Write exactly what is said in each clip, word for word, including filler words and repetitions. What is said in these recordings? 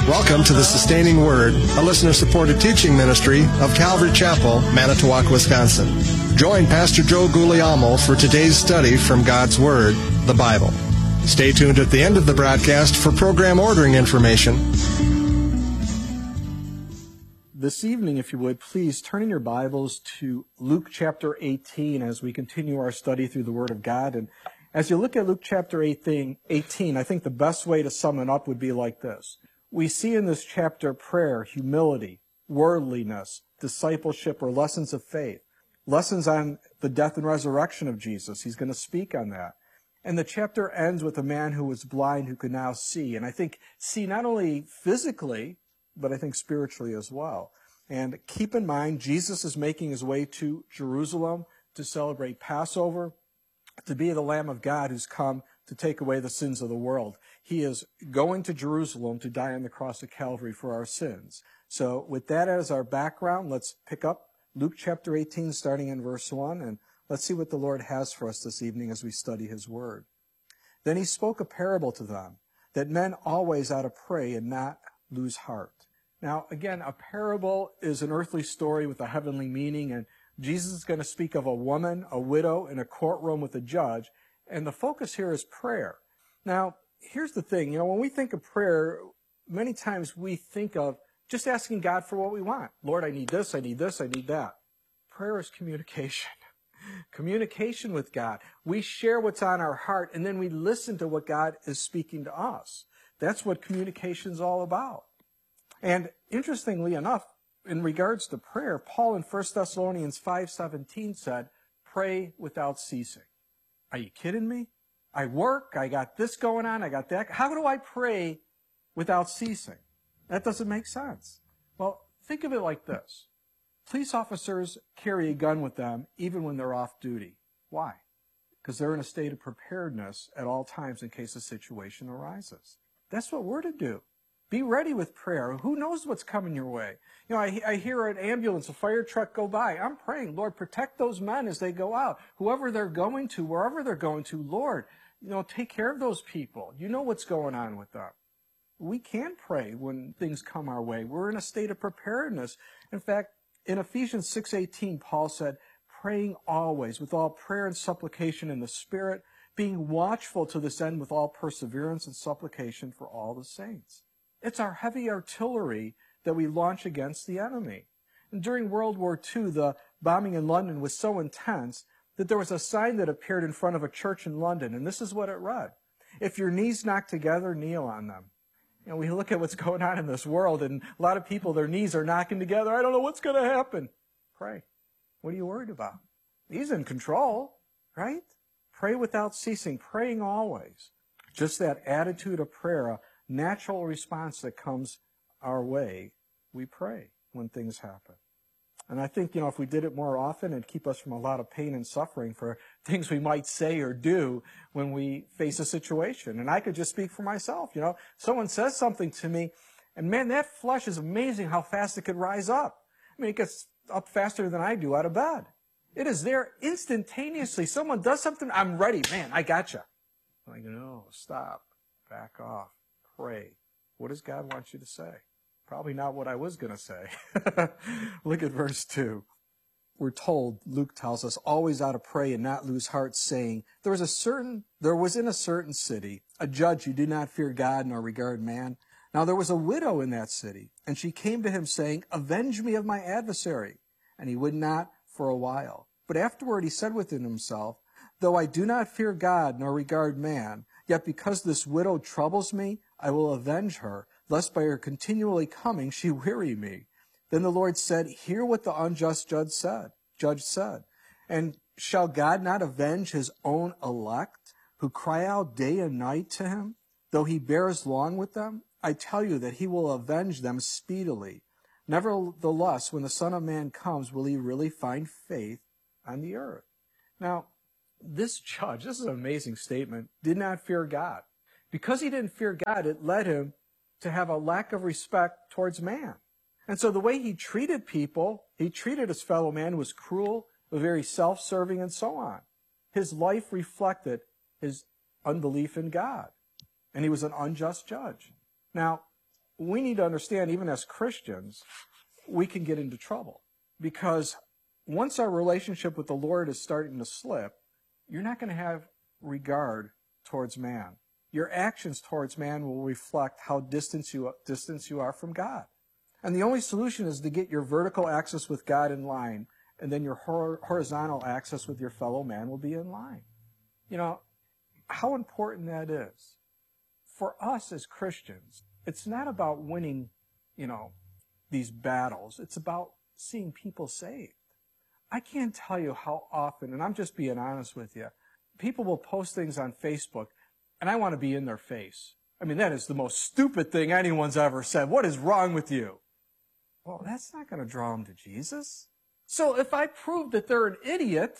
Welcome to the Sustaining Word, a listener-supported teaching ministry of Calvary Chapel, Manitowoc, Wisconsin. Join Pastor Joe Guglielmo for today's study from God's Word, the Bible. Stay tuned at the end of the broadcast for program ordering information. This evening, if you would, please turn in your Bibles to Luke chapter eighteen as we continue our study through the Word of God. And as you look at Luke chapter eighteen, I think the best way to sum it up would be like this. We see in this chapter prayer, humility, worldliness, discipleship, or lessons of faith. Lessons on the death and resurrection of Jesus. He's going to speak on that. And the chapter ends with a man who was blind who could now see. And I think see not only physically, but I think spiritually as well. And keep in mind, Jesus is making his way to Jerusalem to celebrate Passover, to be the Lamb of God who's come to take away the sins of the world. He is going to Jerusalem to die on the cross of Calvary for our sins. So with that as our background, let's pick up Luke chapter eighteen, starting in verse one, and let's see what the Lord has for us this evening as we study his word. Then he spoke a parable to them, that men always ought to pray and not lose heart. Now, again, a parable is an earthly story with a heavenly meaning, and Jesus is going to speak of a woman, a widow, in a courtroom with a judge, and the focus here is prayer. Now, here's the thing. You know, when we think of prayer, many times we think of just asking God for what we want. Lord, I need this, I need this, I need that. Prayer is communication. Communication with God. We share what's on our heart, and then we listen to what God is speaking to us. That's what communication is all about. And interestingly enough, in regards to prayer, Paul in First Thessalonians five seventeen said, pray without ceasing. Are you kidding me? I work, I got this going on, I got that. How do I pray without ceasing? That doesn't make sense. Well, think of it like this. Police officers carry a gun with them even when they're off duty. Why? Because they're in a state of preparedness at all times in case a situation arises. That's what we're to do. Be ready with prayer. Who knows what's coming your way? You know, I, I hear an ambulance, a fire truck go by. I'm praying, Lord, protect those men as they go out. Whoever they're going to, wherever they're going to, Lord, you know, take care of those people. You know what's going on with them. We can pray when things come our way. We're in a state of preparedness. In fact, in Ephesians six eighteen, Paul said, praying always with all prayer and supplication in the Spirit, being watchful to this end with all perseverance and supplication for all the saints. It's our heavy artillery that we launch against the enemy. And during World War Two, the bombing in London was so intense that there was a sign that appeared in front of a church in London, and this is what it read. If your knees knock together, kneel on them. You know, we look at what's going on in this world, and a lot of people, their knees are knocking together. I don't know what's going to happen. Pray. What are you worried about? He's in control, right? Pray without ceasing, praying always. Just that attitude of prayer, a natural response that comes our way. We pray when things happen. And I think, you know, if we did it more often, it'd keep us from a lot of pain and suffering for things we might say or do when we face a situation. And I could just speak for myself, you know. Someone says something to me, and man, that flesh is amazing how fast it could rise up. I mean, it gets up faster than I do out of bed. It is there instantaneously. Someone does something, I'm ready. Man, I gotcha. I'm like, no, stop, back off, pray. What does God want you to say? Probably not what I was going to say. Look at verse two. We're told, Luke tells us, always ought to pray and not lose heart, saying, there was a certain, there was in a certain city a judge who did not fear God nor regard man. Now there was a widow in that city, and she came to him saying, avenge me of my adversary. And he would not for a while. But afterward he said within himself, though I do not fear God nor regard man, yet because this widow troubles me, I will avenge her, lest by her continually coming she weary me. Then the Lord said, hear what the unjust judge said. Judge said, and shall God not avenge his own elect, who cry out day and night to him? Though he bears long with them, I tell you that he will avenge them speedily. Nevertheless, when the Son of Man comes, will he really find faith on the earth? Now, this judge, this is an amazing statement, did not fear God. Because he didn't fear God, it led him to have a lack of respect towards man. And so the way he treated people, he treated his fellow man was cruel, was very self-serving, and so on. His life reflected his unbelief in God. And he was an unjust judge. Now, we need to understand, even as Christians, we can get into trouble. Because once our relationship with the Lord is starting to slip, you're not going to have regard towards man. Your actions towards man will reflect how distant you, distant you are from God. And the only solution is to get your vertical axis with God in line, and then your horizontal axis with your fellow man will be in line. You know, how important that is. For us as Christians, it's not about winning, you know, these battles. It's about seeing people saved. I can't tell you how often, and I'm just being honest with you, people will post things on Facebook, and I want to be in their face. I mean, that is the most stupid thing anyone's ever said. What is wrong with you? Well, that's not going to draw them to Jesus. So if I prove that they're an idiot,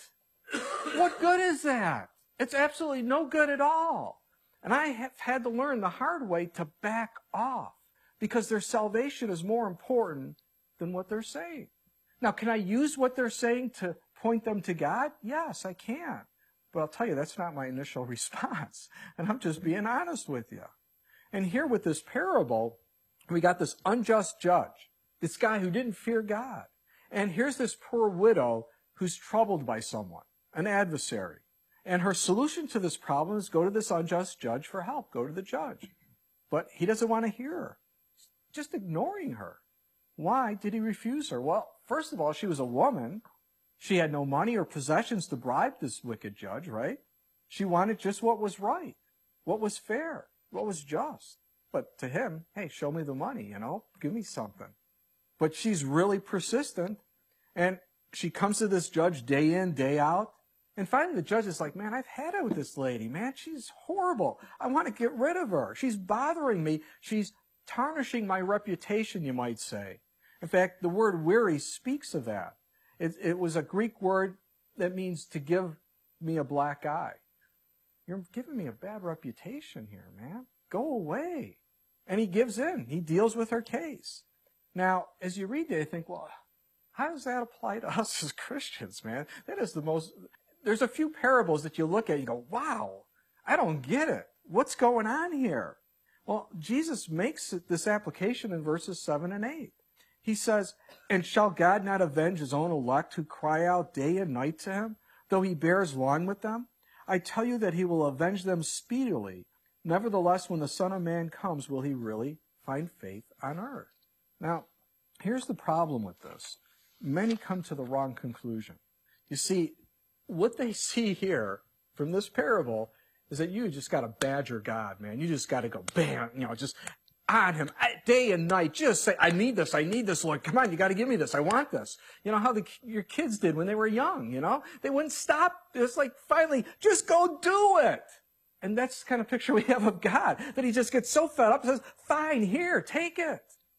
what good is that? It's absolutely no good at all. And I have had to learn the hard way to back off, because their salvation is more important than what they're saying. Now, can I use what they're saying to point them to God? Yes, I can. But I'll tell you, that's not my initial response. And I'm just being honest with you. And here with this parable, we got this unjust judge, this guy who didn't fear God. And here's this poor widow who's troubled by someone, an adversary. And her solution to this problem is go to this unjust judge for help. Go to the judge. But he doesn't want to hear her. Just ignoring her. Why did he refuse her? Well, first of all, she was a woman. She had no money or possessions to bribe this wicked judge, right? She wanted just what was right, what was fair, what was just. But to him, hey, show me the money, you know, give me something. But she's really persistent, and she comes to this judge day in, day out. And finally the judge is like, man, I've had it with this lady, man. She's horrible. I want to get rid of her. She's bothering me. She's tarnishing my reputation, you might say. In fact, the word weary speaks of that. It, it was a Greek word that means to give me a black eye. You're giving me a bad reputation here, man. Go away. And he gives in. He deals with her case. Now, as you read that, you think, well, how does that apply to us as Christians, man? That is the most... There's a few parables that you look at, you go, wow, I don't get it. What's going on here? Well, Jesus makes this application in verses seven and eight. He says, and shall God not avenge his own elect who cry out day and night to him, though he bears long with them? I tell you that he will avenge them speedily. Nevertheless, when the Son of Man comes, will he really find faith on earth? Now, here's the problem with this. Many come to the wrong conclusion. You see, what they see here from this parable is that you just got to badger God, man. You just got to go, bam, you know, just on him day and night. Just say, I need this, I need this, Lord. Come on, you got to give me this. I want this. You know how the, your kids did when they were young, you know? They wouldn't stop. It's like, finally, just go do it. And that's the kind of picture we have of God, that he just gets so fed up and says, fine, here, take it.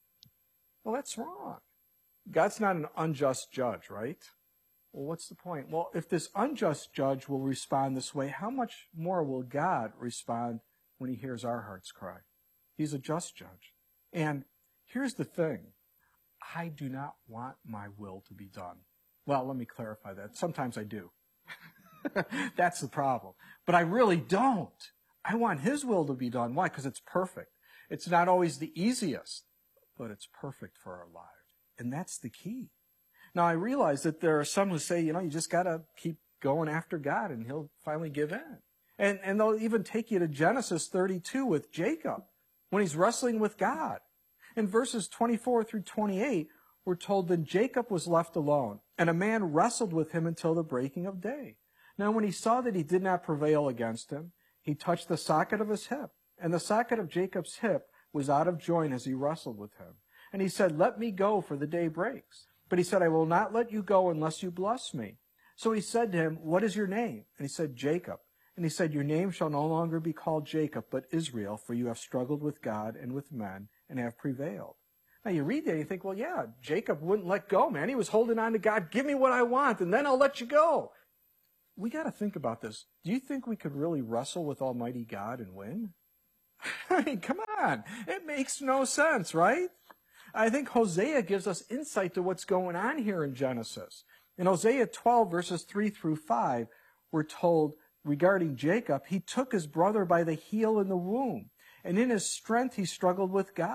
Well, that's wrong. God's not an unjust judge, right? Well, what's the point? Well, if this unjust judge will respond this way, how much more will God respond when he hears our hearts cry? He's a just judge. And here's the thing. I do not want my will to be done. Well, let me clarify that. Sometimes I do. That's the problem. But I really don't. I want his will to be done. Why? Because it's perfect. It's not always the easiest, but it's perfect for our lives. And that's the key. Now, I realize that there are some who say, you know, you just got to keep going after God and he'll finally give in. And, and they'll even take you to Genesis thirty-two with Jacob when he's wrestling with God. In verses twenty-four through twenty-eight, we're told that Jacob was left alone, and a man wrestled with him until the breaking of day. Now, when he saw that he did not prevail against him, he touched the socket of his hip, and the socket of Jacob's hip was out of joint as he wrestled with him. And he said, let me go, for the day breaks. But he said, I will not let you go unless you bless me. So he said to him, what is your name? And he said, Jacob. And he said, your name shall no longer be called Jacob, but Israel, for you have struggled with God and with men and have prevailed. Now you read that and you think, well, yeah, Jacob wouldn't let go, man. He was holding on to God. Give me what I want, and then I'll let you go. We got to think about this. Do you think we could really wrestle with Almighty God and win? I mean, come on. It makes no sense, right? I think Hosea gives us insight to what's going on here in Genesis. In Hosea twelve, verses three through five, we're told regarding Jacob, he took his brother by the heel in the womb, and in his strength he struggled with God.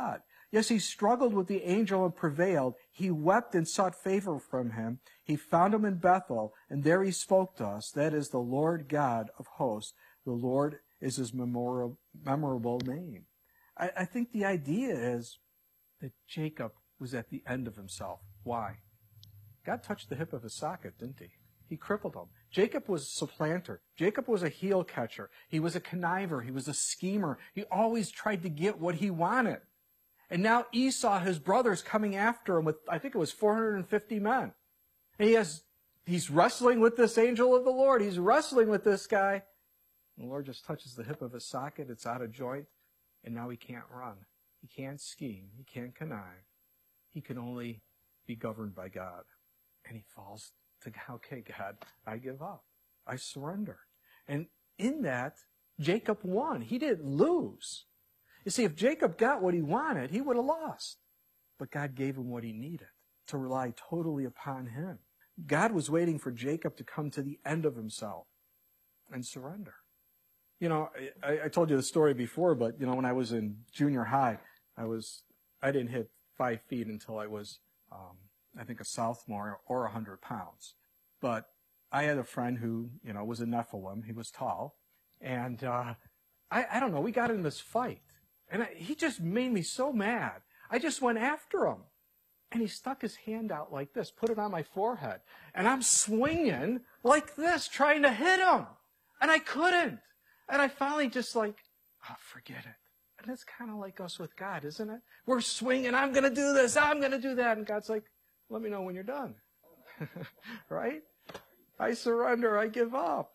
Yes, he struggled with the angel and prevailed. He wept and sought favor from him. He found him in Bethel, and there he spoke to us. That is the Lord God of hosts. The Lord is his memorable, memorable name. I, I think the idea is that Jacob was at the end of himself. Why? God touched the hip of his socket, didn't he? He crippled him. Jacob was a supplanter. Jacob was a heel catcher. He was a conniver. He was a schemer. He always tried to get what he wanted. And now Esau, his brothers, coming after him with, I think it was four hundred fifty men. And he has, he's wrestling with this angel of the Lord. He's wrestling with this guy. And the Lord just touches the hip of his socket. It's out of joint. And now he can't run. He can't scheme. He can't connive. He can only be governed by God. And he falls to, okay, God, I give up. I surrender. And in that, Jacob won. He didn't lose. You see, if Jacob got what he wanted, he would have lost. But God gave him what he needed, to rely totally upon him. God was waiting for Jacob to come to the end of himself and surrender. You know, I, I told you the story before, but, you know, when I was in junior high, I was, I didn't hit five feet until I was, um, I think, a sophomore or a hundred pounds. But I had a friend who, you know, was a Nephilim. He was tall. And, uh, I, I don't know, we got in this fight. And I, he just made me so mad. I just went after him. And he stuck his hand out like this, put it on my forehead. And I'm swinging like this, trying to hit him. And I couldn't. And I finally just like, oh, forget it. And it's kind of like us with God, isn't it? We're swinging, I'm going to do this, I'm going to do that. And God's like, let me know when you're done. Right? I surrender, I give up.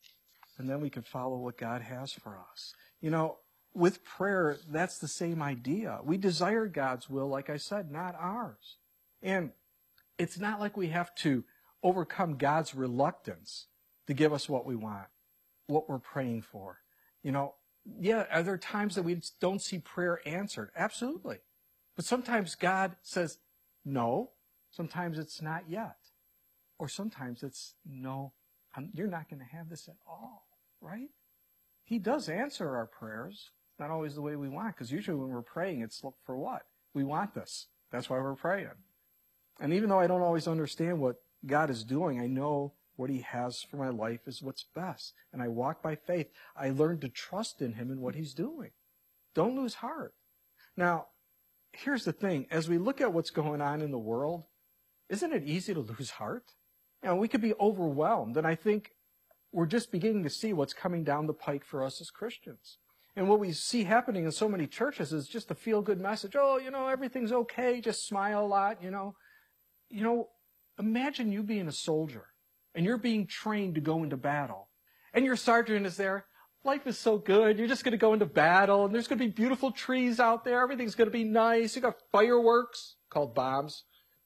And then we can follow what God has for us. You know, with prayer, that's the same idea. We desire God's will, like I said, not ours. And it's not like we have to overcome God's reluctance to give us what we want, what we're praying for. You know, yeah, are there times that we don't see prayer answered? Absolutely. But sometimes God says, no. Sometimes it's not yet. Or sometimes it's, no, I'm, you're not going to have this at all, right? He does answer our prayers. Not always the way we want, because usually when we're praying, it's for what? We want this. That's why we're praying. And even though I don't always understand what God is doing, I know what he has for my life is what's best. And I walk by faith. I learn to trust in him and what he's doing. Don't lose heart. Now, here's the thing. As we look at what's going on in the world, isn't it easy to lose heart? You know, we could be overwhelmed. And I think we're just beginning to see what's coming down the pike for us as Christians. And what we see happening in so many churches is just a feel-good message. Oh, you know, everything's okay. Just smile a lot, you know. You know, imagine you being a soldier and you're being trained to go into battle. And your sergeant is there. Life is so good. You're just going to go into battle and there's going to be beautiful trees out there. Everything's going to be nice. You got fireworks called bombs.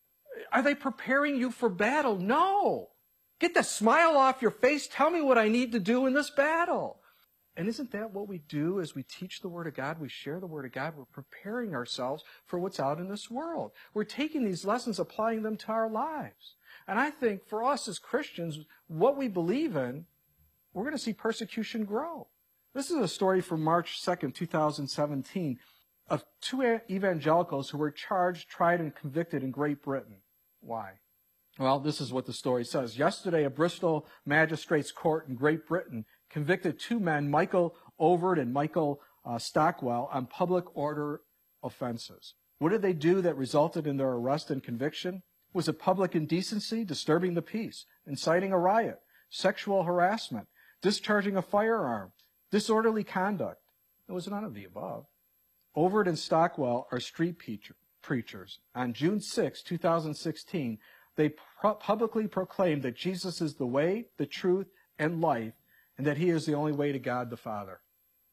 Are they preparing you for battle? No. Get the smile off your face. Tell me what I need to do in this battle. And isn't that what we do as we teach the Word of God? We share the Word of God. We're preparing ourselves for what's out in this world. We're taking these lessons, applying them to our lives. And I think for us as Christians, what we believe in, we're going to see persecution grow. This is a story from March second, two thousand seventeen, of two evangelicals who were charged, tried, and convicted in Great Britain. Why? Well, this is what the story says. Yesterday, a Bristol magistrate's court in Great Britain convicted two men, Michael Overt and Michael uh, Stockwell, on public order offenses. What did they do that resulted in their arrest and conviction? Was it public indecency, disturbing the peace, inciting a riot, sexual harassment, discharging a firearm, disorderly conduct? It was none of the above. Overt and Stockwell are street preachers. On June sixth, two thousand sixteen, they pro- publicly proclaimed that Jesus is the way, the truth, and life, and that he is the only way to God the Father.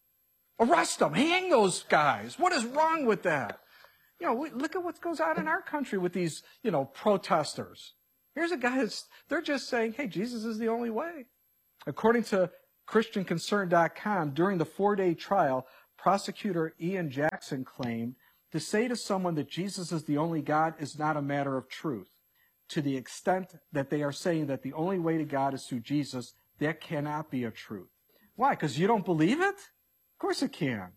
Arrest them! Hang those guys! What is wrong with that? You know, we, look at what goes on in our country with these, you know, protesters. Here's a guy that's, they're just saying, hey, Jesus is the only way. According to Christian Concern dot com, during the four-day trial, prosecutor Ian Jackson claimed, to say to someone that Jesus is the only God is not a matter of truth. To the extent that they are saying that the only way to God is through Jesus, that cannot be a truth. Why? Because you don't believe it? Of course it can.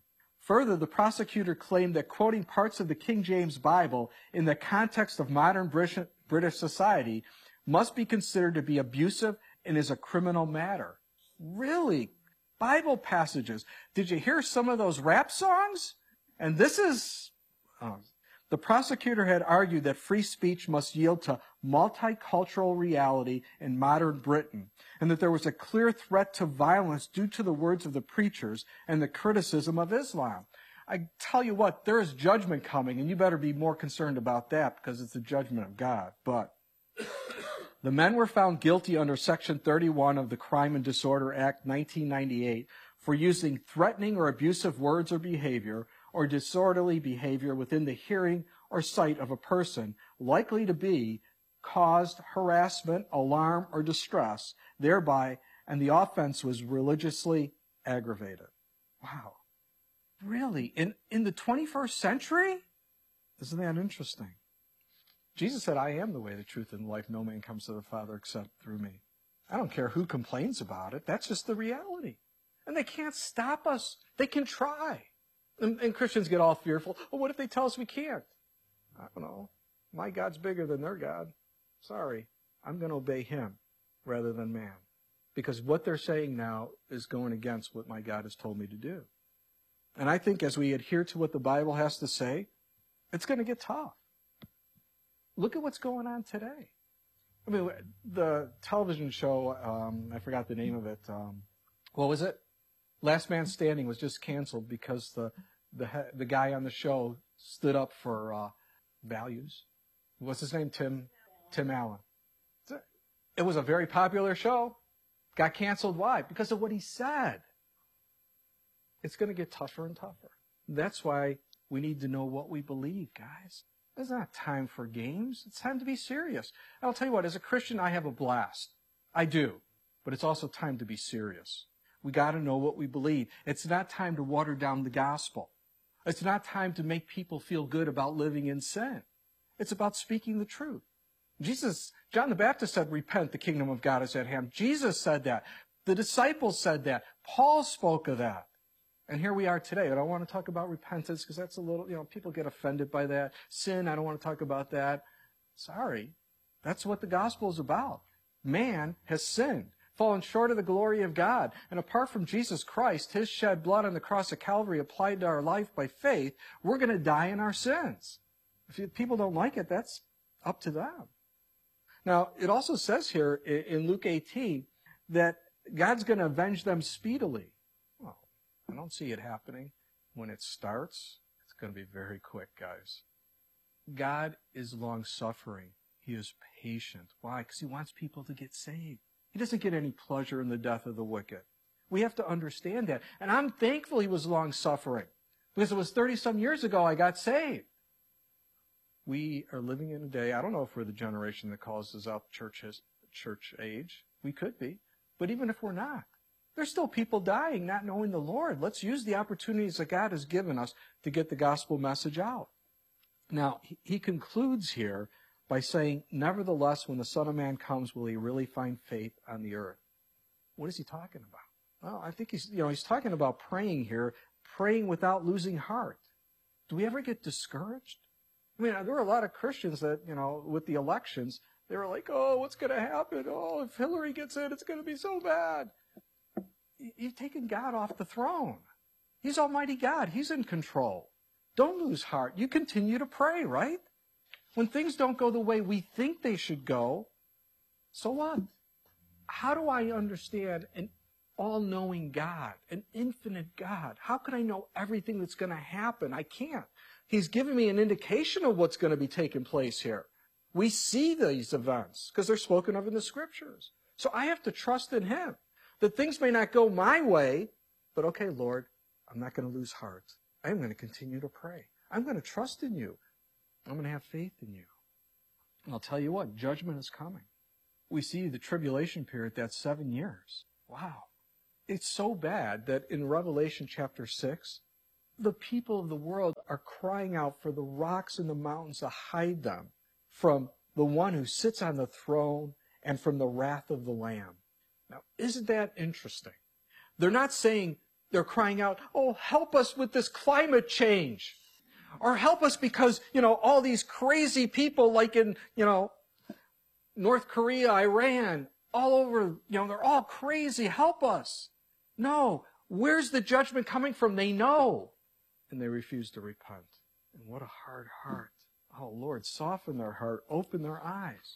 Further, the prosecutor claimed that quoting parts of the King James Bible in the context of modern British British society must be considered to be abusive and is a criminal matter. Really? Bible passages. Did you hear some of those rap songs? And this is... Oh. The prosecutor had argued that free speech must yield to multicultural reality in modern Britain, and that there was a clear threat to violence due to the words of the preachers and the criticism of Islam. I tell you what, there is judgment coming, and you better be more concerned about that because it's the judgment of God. But the men were found guilty under Section thirty-one of the Crime and Disorder Act nineteen ninety-eight for using threatening or abusive words or behavior or disorderly behavior within the hearing or sight of a person likely to be caused harassment, alarm, or distress thereby, and the offense was religiously aggravated. Wow. Really? In, in the twenty-first century? Isn't that interesting? Jesus said, I am the way, the truth, and the life. No man comes to the Father except through me. I don't care who complains about it. That's just the reality. And they can't stop us. They can try. And, and Christians get all fearful. Well, what if they tell us we can't? I don't know. My God's bigger than their God. Sorry. I'm going to obey him rather than man. Because what they're saying now is going against what my God has told me to do. And I think as we adhere to what the Bible has to say, it's going to get tough. Look at what's going on today. I mean, the television show, um, I forgot the name of it. Um, what was it? Last Man Standing was just canceled because the the the guy on the show stood up for uh, values. What's his name? Tim Tim Allen. It was a very popular show. Got canceled. Why? Because of what he said. It's going to get tougher and tougher. That's why we need to know what we believe, guys. It's not time for games. It's time to be serious. And I'll tell you what, as a Christian, I have a blast. I do. But it's also time to be serious. We got to know what we believe. It's not time to water down the gospel. It's not time to make people feel good about living in sin. It's about speaking the truth. Jesus, John the Baptist said, repent, the kingdom of God is at hand. Jesus said that. The disciples said that. Paul spoke of that. And here we are today. I don't want to talk about repentance because that's a little, you know, people get offended by that. Sin, I don't want to talk about that. Sorry. That's what the gospel is about. Man has sinned, fallen short of the glory of God. And apart from Jesus Christ, his shed blood on the cross of Calvary applied to our life by faith, we're going to die in our sins. If people don't like it, that's up to them. Now, it also says here in Luke eighteen that God's going to avenge them speedily. Well, I don't see it happening. When it starts, it's going to be very quick, guys. God is long-suffering. He is patient. Why? Because he wants people to get saved. He doesn't get any pleasure in the death of the wicked. We have to understand that. And I'm thankful he was long-suffering because it was thirty-some years ago I got saved. We are living in a day, I don't know if we're the generation that calls us out church, church age. We could be. But even if we're not, there's still people dying not knowing the Lord. Let's use the opportunities that God has given us to get the gospel message out. Now, he concludes here by saying, nevertheless, when the Son of Man comes, will he really find faith on the earth? What is he talking about? Well, I think he's, you know, he's talking about praying here, praying without losing heart. Do we ever get discouraged? I mean, there were a lot of Christians that, you know, with the elections, they were like, oh, what's going to happen? Oh, if Hillary gets in, it's going to be so bad. You've taken God off the throne. He's Almighty God. He's in control. Don't lose heart. You continue to pray, right? When things don't go the way we think they should go, so what? How do I understand an all-knowing God, an infinite God? How can I know everything that's going to happen? I can't. He's given me an indication of what's going to be taking place here. We see these events because they're spoken of in the Scriptures. So I have to trust in him. That things may not go my way, but okay, Lord, I'm not going to lose heart. I'm going to continue to pray. I'm going to trust in you. I'm going to have faith in you. And I'll tell you what, judgment is coming. We see the tribulation period, that's seven years. Wow. It's so bad that in Revelation chapter six, the people of the world are crying out for the rocks and the mountains to hide them from the one who sits on the throne and from the wrath of the Lamb. Now, isn't that interesting? They're not saying They're crying out, oh, help us with this climate change. Or help us because, you know, all these crazy people like in, you know, North Korea, Iran, all over, you know, they're all crazy. Help us. No. Where's the judgment coming from? They know. And they refuse to repent. And what a hard heart. Oh, Lord, soften their heart. Open their eyes.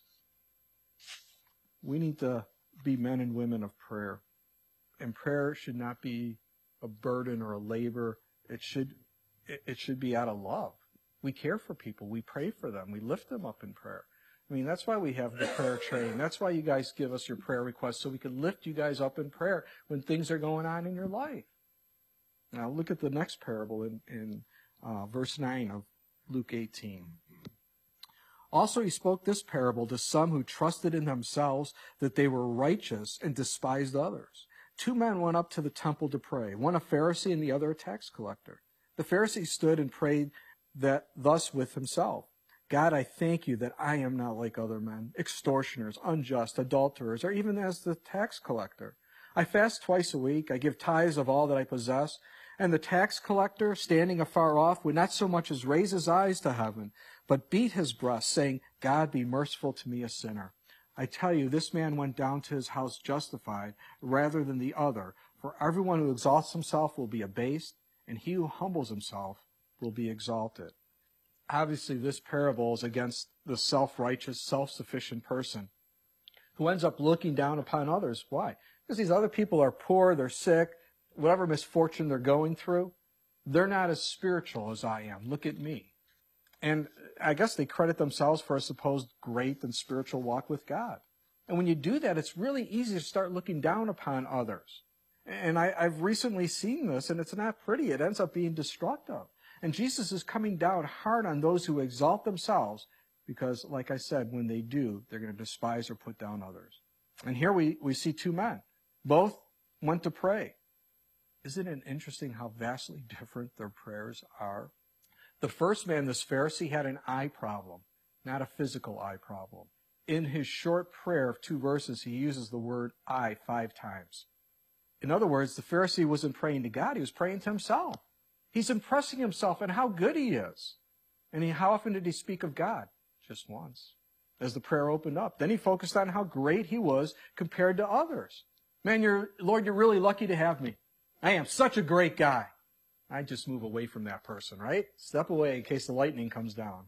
We need to be men and women of prayer. And prayer should not be a burden or a labor. It should, it should be out of love. We care for people. We pray for them. We lift them up in prayer. I mean, that's why we have the prayer training. That's why you guys give us your prayer requests, so we can lift you guys up in prayer when things are going on in your life. Now, look at the next parable in, in uh, verse nine of Luke eighteen. Also, he spoke this parable to some who trusted in themselves that they were righteous and despised others. Two men went up to the temple to pray, one a Pharisee and the other a tax collector. The Pharisee stood and prayed that thus with himself, God, I thank you that I am not like other men, extortioners, unjust, adulterers, or even as the tax collector. I fast twice a week. I give tithes of all that I possess. And the tax collector, standing afar off, would not so much as raise his eyes to heaven, but beat his breast, saying, God, be merciful to me, a sinner. I tell you, this man went down to his house justified rather than the other. For everyone who exalts himself will be abased, and he who humbles himself will be exalted. Obviously, this parable is against the self-righteous, self-sufficient person who ends up looking down upon others. Why? Because these other people are poor, they're sick, whatever misfortune they're going through, they're not as spiritual as I am. Look at me. And I guess they credit themselves for a supposed great and spiritual walk with God. And when you do that, it's really easy to start looking down upon others. And I, I've recently seen this, and it's not pretty. It ends up being destructive. And Jesus is coming down hard on those who exalt themselves because, like I said, when they do, they're going to despise or put down others. And here we, we see two men. Both went to pray. Isn't it interesting how vastly different their prayers are? The first man, this Pharisee, had an eye problem, not a physical eye problem. In his short prayer of two verses, he uses the word eye five times. In other words, the Pharisee wasn't praying to God, he was praying to himself. He's impressing himself on how good he is. And he, how often did he speak of God? Just once, as the prayer opened up. Then he focused on how great he was compared to others. Man, you're, Lord, you're really lucky to have me. I am such a great guy. I just move away from that person, right? Step away in case the lightning comes down.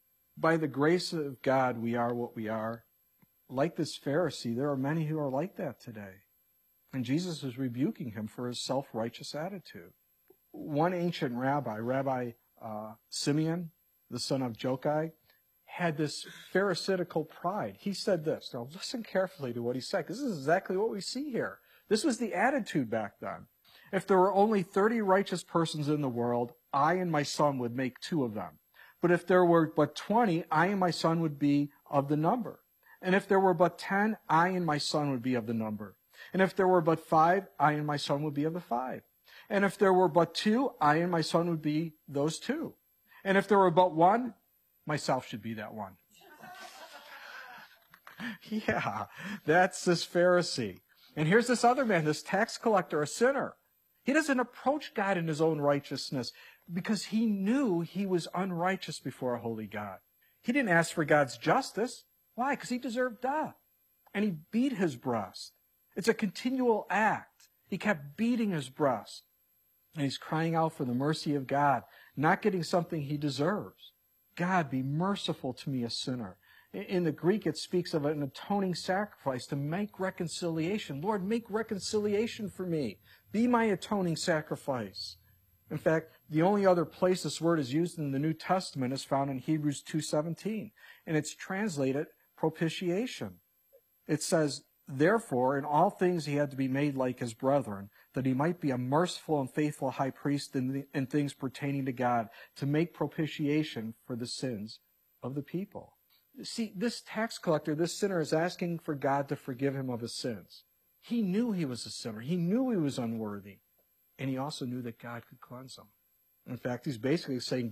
By the grace of God, we are what we are. Like this Pharisee, there are many who are like that today. And Jesus is rebuking him for his self-righteous attitude. One ancient rabbi, Rabbi uh, Simeon, the son of Jokai, had this pharisaical pride. He said this. Now listen carefully to what he said, because this is exactly what we see here. This was the attitude back then. If there were only thirty righteous persons in the world, I and my son would make two of them. But if there were but twenty, I and my son would be of the number. And if there were but ten, I and my son would be of the number. And if there were but five, I and my son would be of the five. And if there were but two, I and my son would be those two. And if there were but one, myself should be that one. Yeah, that's this Pharisee. And here's this other man, this tax collector, a sinner. He doesn't approach God in his own righteousness because he knew he was unrighteous before a holy God. He didn't ask for God's justice. Why? Because he deserved death. And he beat his breast. It's a continual act. He kept beating his breast. And he's crying out for the mercy of God, not getting something he deserves. God, be merciful to me, a sinner. In the Greek, it speaks of an atoning sacrifice to make reconciliation. Lord, make reconciliation for me. Be my atoning sacrifice. In fact, the only other place this word is used in the New Testament is found in Hebrews two seventeen, and it's translated propitiation. It says, therefore, in all things he had to be made like his brethren, that he might be a merciful and faithful high priest in, the, in things pertaining to God, to make propitiation for the sins of the people. See, this tax collector, this sinner, is asking for God to forgive him of his sins. He knew he was a sinner. He knew he was unworthy. And he also knew that God could cleanse him. In fact, he's basically saying,